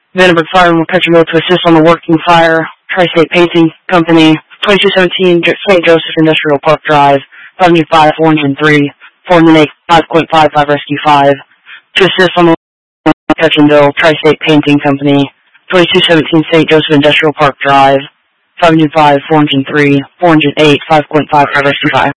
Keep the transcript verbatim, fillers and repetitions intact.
Vandenberg Fire and Country Mill to assist on the working fire. Tri-State Painting Company, twenty-two seventeen Saint Joseph Industrial Park Drive, five oh five, four oh three, four oh eight, five point five five Rescue five. To assist on the Ketchenville, Tri-State Painting Company, twenty-two seventeen Saint Joseph Industrial Park Drive, five oh five, four oh three, four oh eight, five point five five Rescue five.